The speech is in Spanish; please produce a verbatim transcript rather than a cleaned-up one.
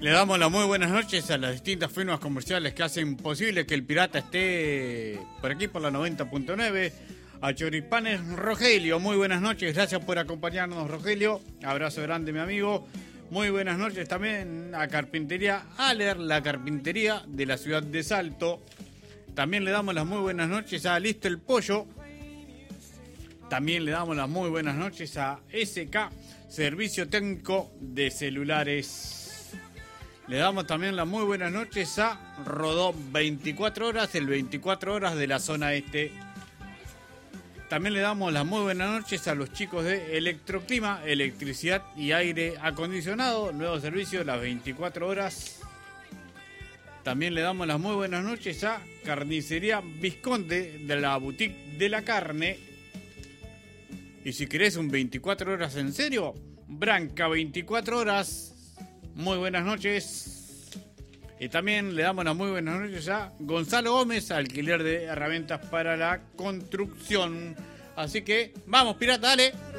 Le damos las muy buenas noches a las distintas firmas comerciales que hacen posible que el pirata esté por aquí por la noventa punto nueve. A Choripanes Rogelio, muy buenas noches, gracias por acompañarnos, Rogelio. Abrazo grande, mi amigo. Muy buenas noches también a Carpintería Aller, la carpintería de la ciudad de Salto. También le damos las muy buenas noches a Listo el Pollo. También le damos las muy buenas noches a S K, Servicio Técnico de Celulares. Le damos también las muy buenas noches a Rodó veinticuatro horas, el veinticuatro horas de la zona este. También le damos las muy buenas noches a los chicos de Electroclima, electricidad y aire acondicionado, nuevo servicio las veinticuatro horas. También le damos las muy buenas noches a Carnicería Visconde de la Boutique de la Carne. Y si querés un veinticuatro horas en serio, Branca veinticuatro horas. Muy buenas noches. Y también le damos las muy buenas noches a Gonzalo Gómez, alquiler de herramientas para la construcción. Así que, vamos, pirata, dale.